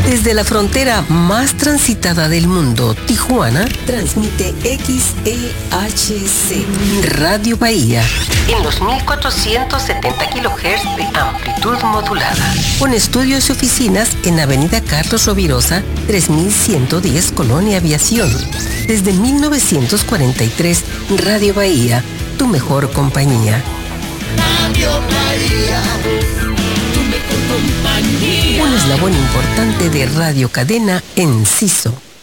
Desde la frontera más transitada del mundo, Tijuana, transmite XEHC, Radio Bahía, en los 1470 kHz de amplitud modulada, con estudios y oficinas en Avenida Carlos Rovirosa, 3110, Colonia Aviación. Desde 1943, Radio Bahía, tu mejor compañía. Radio Bahía, tu mejor compañía. Un eslabón importante de Radio Cadena Enciso.